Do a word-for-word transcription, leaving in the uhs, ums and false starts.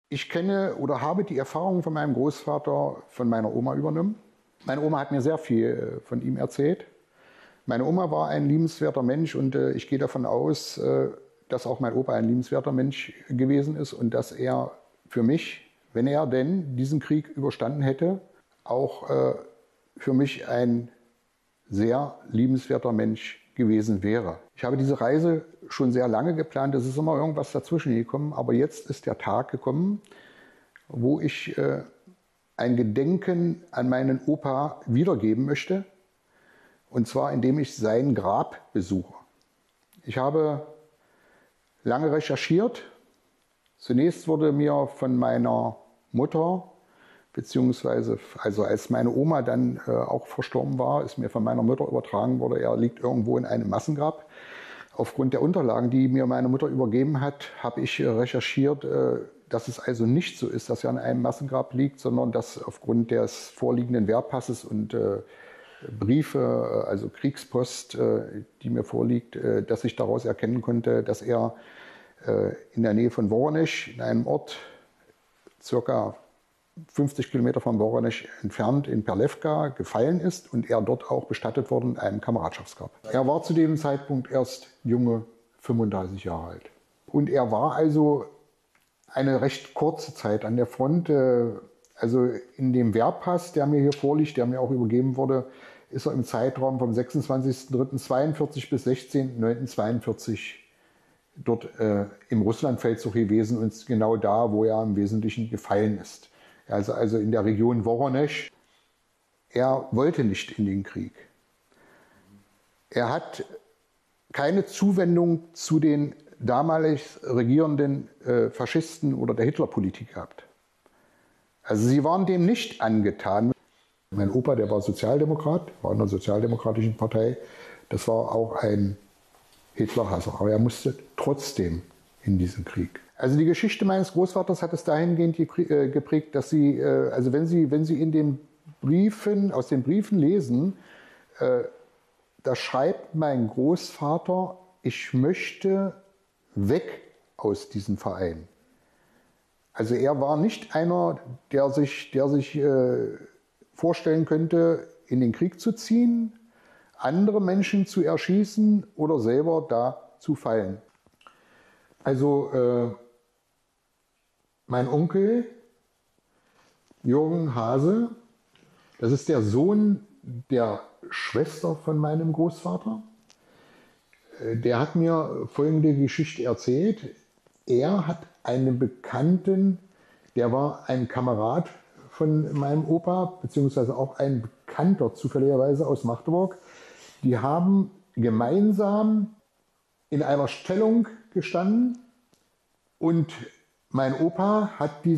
Ich kenne oder habe die Erfahrung von meinem Großvater von meiner Oma übernommen. Meine Oma hat mir sehr viel von ihm erzählt. Meine Oma war ein liebenswerter Mensch und äh, ich gehe davon aus, äh, dass auch mein Opa ein liebenswerter Mensch gewesen ist und dass er für mich, wenn er denn diesen Krieg überstanden hätte, auch äh, für mich ein sehr liebenswerter Mensch gewesen wäre. Ich habe diese Reise schon sehr lange geplant, es ist immer irgendwas dazwischen gekommen, aber jetzt ist der Tag gekommen, wo ich äh, ein Gedenken an meinen Opa wiedergeben möchte, und zwar indem ich sein Grab besuche. Ich habe lange recherchiert. Zunächst wurde mir von meiner Mutter, beziehungsweise also als meine Oma dann äh, auch verstorben war, ist mir von meiner Mutter übertragen worden, er liegt irgendwo in einem Massengrab. Aufgrund der Unterlagen, die mir meine Mutter übergeben hat, habe ich äh, recherchiert, äh, dass es also nicht so ist, dass er in einem Massengrab liegt, sondern dass aufgrund des vorliegenden Wehrpasses und äh, Briefe, also Kriegspost, äh, die mir vorliegt, äh, dass ich daraus erkennen konnte, dass er äh, in der Nähe von Woronesch, in einem Ort circa fünfzig Kilometer von Woronesch entfernt in Perlewka gefallen ist und er dort auch bestattet wurde in einem Kameradschaftsgrab. Er war zu dem Zeitpunkt erst junge fünfunddreißig Jahre alt. Und er war also eine recht kurze Zeit an der Front. Also in dem Wehrpass, der mir hier vorliegt, der mir auch übergeben wurde, ist er im Zeitraum vom sechsundzwanzigsten dritten zweiundvierzig bis sechzehnten neunten zweiundvierzig dort äh, im Russlandfeldzug gewesen und genau da, wo er im Wesentlichen gefallen ist. Also, also in der Region Woronesch. Er wollte nicht in den Krieg. Er hat keine Zuwendung zu den damalig regierenden äh, Faschisten oder der Hitlerpolitik gehabt. Also sie waren dem nicht angetan. Mein Opa, der war Sozialdemokrat, war in der Sozialdemokratischen Partei. Das war auch ein Hitlerhasser, aber er musste trotzdem in diesen Krieg. Also die Geschichte meines Großvaters hat es dahingehend geprägt, dass sie, also wenn Sie, wenn Sie in den Briefen, aus den Briefen lesen, da schreibt mein Großvater, ich möchte weg aus diesem Verein. Also er war nicht einer, der sich, der sich äh, vorstellen könnte, in den Krieg zu ziehen, andere Menschen zu erschießen oder selber da zu fallen. Also äh, mein Onkel Jürgen Hase, das ist der Sohn der Schwester von meinem Großvater. Der hat mir folgende Geschichte erzählt. Er hat einen Bekannten, der war ein Kamerad von meinem Opa, beziehungsweise auch ein Bekannter zufälligerweise aus Magdeburg. Die haben gemeinsam in einer Stellung gestanden und mein Opa hat diese